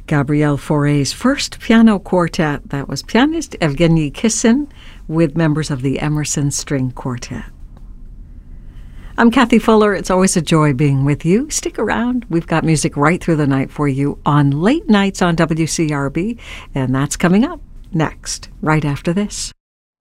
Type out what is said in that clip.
Gabrielle Fauré's first piano quartet. That was pianist Evgeny Kissin with members of the Emerson String Quartet. I'm Kathy Fuller. It's always a joy being with you. Stick around. We've got music right through the night for you on late nights on WCRB, and that's coming up next, right after this.